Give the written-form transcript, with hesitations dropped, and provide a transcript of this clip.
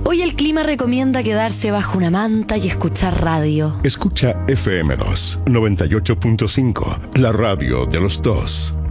Hoy el clima recomienda quedarse bajo una manta y escuchar radio. Escucha FM2 98.5, la radio de los dos.